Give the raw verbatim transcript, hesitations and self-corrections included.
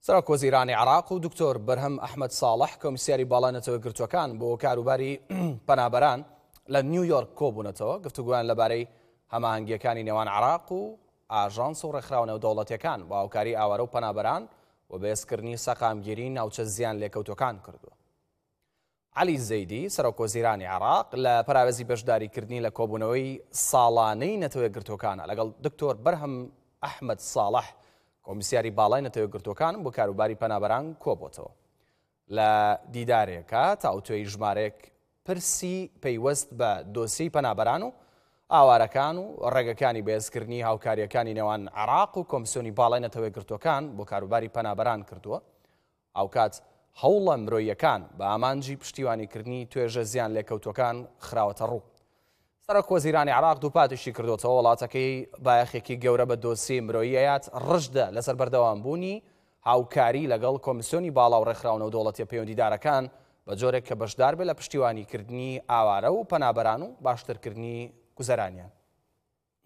سەرۆک وەزیرانی عێراق و دکتۆر بەرهەم ئەحمەد ساڵح کۆمیسیاری باڵای نەتەوە گرتووەکان بۆ کاروباری پەنابەران لە نیویۆرک کۆبوونەتەوە گفتوگویان لەبارەی هەماهەنگیەکانی نێوان عێراق و ئاژانس و ڕێکخراو نێودەوڵەتیەکان بۆ هاوکاری ئاوارە و پەنابەران و بەهێزکردنی سەقامگیری ناوچە زیان لێکەوتوەکان کردووە. عەلی زەیدی سەرۆک وەزیرانی عێراق لە پەراوێزی بەشداریکردنی لە کۆبوونەوەی ساڵانەی نەتەوە گرتووەکانە لەگەڵ دکتۆر بەرهەم ئەحمەد ساڵح کۆمیسیاری باڵای نەتەوە گرتووەکان بۆ کاروباری پەنابەران کۆبووەتەوە. لە دیدارێکە تاوتوێی ژمارەیەک پرسی پەیوەست بە دۆسی پەنابەران و ئاوارەکان و ڕێگەکانی بەهێزکردنی هاوکاریەکانی نێوان عێراق و کۆمیسیۆنی باڵای نەتەوە گرتووەکان بۆ کاروباری پەنابەران کردووە. ئەوکات هەوڵە مرۆییەکان بە ئامانجی پشتیوانیکردنی توێژە زیان لێکەوتوەکان خراوەتە ڕوو. سەرۆک وەزیرانی عێراق دووپاتیشی کردوتەوە وڵاتەکەی بایەخێکی گەورە بە دۆسی مرۆییەیات ڕژدە لەسەر بەردەوامبوونی هاوکاری لەگەڵ کۆمیسیۆنی باڵا و ڕێکخراو نێودەوڵەتیە پەیوەندیدارەکان بە جۆرێک کە بەشدار بێت لە پشتیوانیکردنی ئاوارە و پەنابەران و باشترکردنی گوزەرانیان.